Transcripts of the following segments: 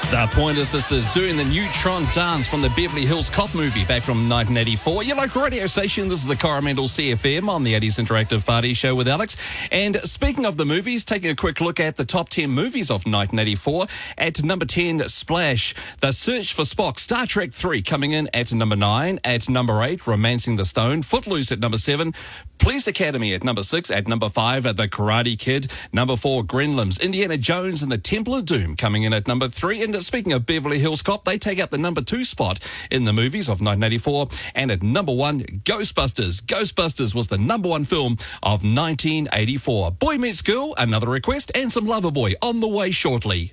The Pointer Sisters doing the Neutron Dance from the Beverly Hills Cop movie back from 1984. Your local radio station, this is the Coromandel CFM on the 80s Interactive Party Show with Alex. And speaking of the movies, taking a quick look at the top 10 movies of 1984. At number 10, Splash, The Search for Spock, Star Trek 3 coming in at number 9. At number 8, Romancing the Stone, Footloose at number 7. Police Academy at number 6. At number 5, The Karate Kid. Number 4, Gremlins, Indiana Jones and the Temple of Doom coming in at number 3. And speaking of Beverly Hills Cop, they take up the number 2 spot in the movies of 1984. And at number 1, Ghostbusters. Ghostbusters was the number 1 film of 1984. Boy Meets Girl, another request, and some Loverboy on the way shortly.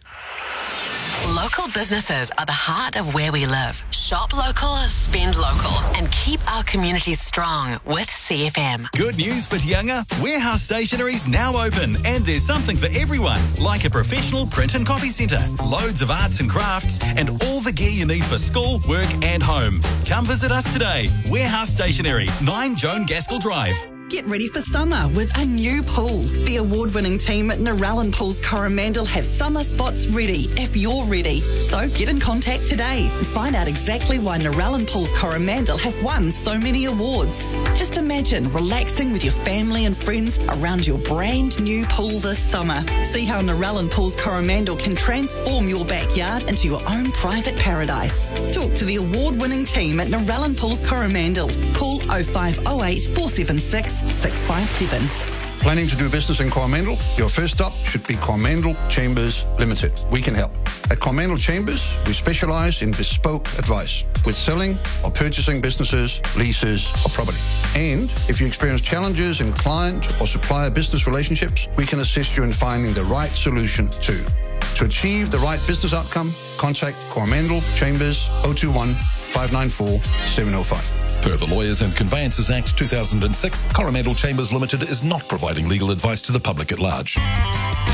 Local businesses are the heart of where we live. Shop local, spend local, and keep our communities strong with CFM. Good news for Tianga. Warehouse Stationery's now open, and there's something for everyone, like a professional print and copy centre, loads of arts and crafts, and all the gear you need for school, work, and home. Come visit us today. Warehouse Stationery, 9 Joan Gaskell Drive. Get ready for summer with a new pool. The award-winning team at Narellan Pools Coromandel have summer spots ready if you're ready. So get in contact today and find out exactly why Narellan Pools Coromandel have won so many awards. Just imagine relaxing with your family and friends around your brand new pool this summer. See how Narellan Pools Coromandel can transform your backyard into your own private paradise. Talk to the award-winning team at Narellan Pools Coromandel. Call 0508 476 657. Planning to do business in Coromandel? Your first stop should be Coromandel Chambers Limited. We can help. At Coromandel Chambers, we specialise in bespoke advice with selling or purchasing businesses, leases or property. And if you experience challenges in client or supplier business relationships, we can assist you in finding the right solution too. To achieve the right business outcome, contact Coromandel Chambers 021 594 705. Per the Lawyers and Conveyances Act 2006, Coromandel Chambers Limited is not providing legal advice to the public at large.